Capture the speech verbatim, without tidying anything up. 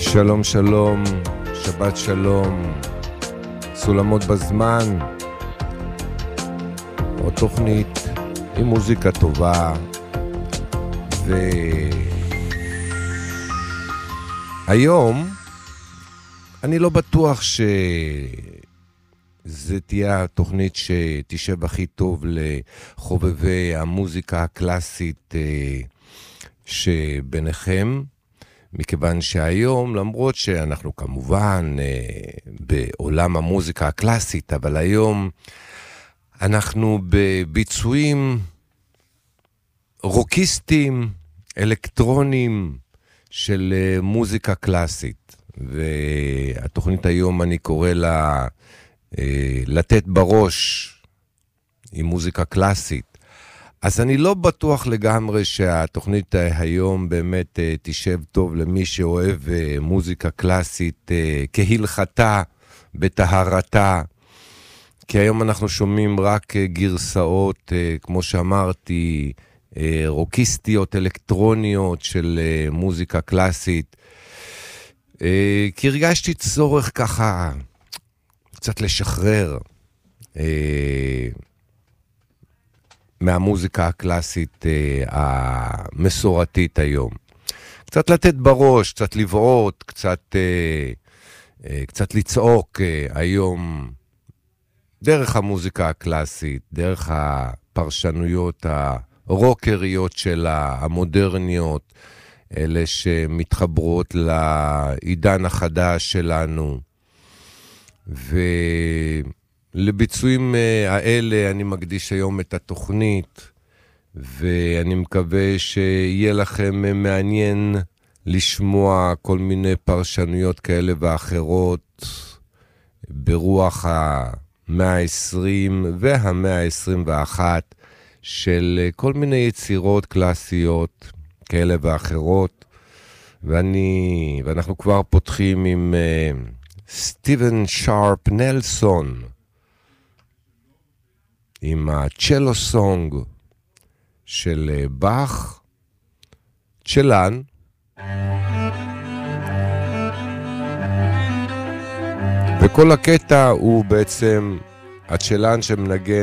שלום שלום, שבת שלום, סולמות בזמן, עוד תוכנית עם מוזיקה טובה, והיום אני לא בטוח שזה תהיה התוכנית שתשב הכי טוב לחובבי המוזיקה הקלאסית שביניכם, מכיוון שהיום, למרות שאנחנו כמובן אה, בעולם המוזיקה הקלאסית, אבל היום אנחנו בביצועים רוקיסטים, אלקטרונים של אה, מוזיקה קלאסית. והתוכנית היום אני קורא לה אה, לתת בראש עם מוזיקה קלאסית. אז אני לא בטוח לגמרי שהתוכנית היום באמת תשב טוב למי שאוהב מוזיקה קלאסית כהלכתה, בטהרתה, כי היום אנחנו שומעים רק גרסאות, כמו שאמרתי, רוקיסטיות, אלקטרוניות של מוזיקה קלאסית, כי הרגשתי צורך ככה קצת לשחרר מהמוזיקה הקלאסית אה, המסורתית היום. קצת לתת בראש, קצת לבעוט, קצת, אה, אה, קצת לצעוק אה, היום דרך המוזיקה הקלאסית, דרך הפרשנויות הרוקריות שלה, המודרניות, אלה שמתחברות לעידן החדש שלנו. ו... לביצועים האלה אני מקדיש היום את התוכנית, ואני מקווה שיהיה לכם מעניין לשמוע כל מיני פרשנויות כאלה ואחרות ברוח המאה ה-עשרים והמאה ה-עשרים ואחת של כל מיני יצירות קלאסיות כאלה ואחרות. ואני, ואנחנו כבר פותחים עם סטיבן שרפ נלסון, עם הצ'לו סונג של באך, צ'לן. וכל הקטע הוא בעצם הצ'לן שמנגן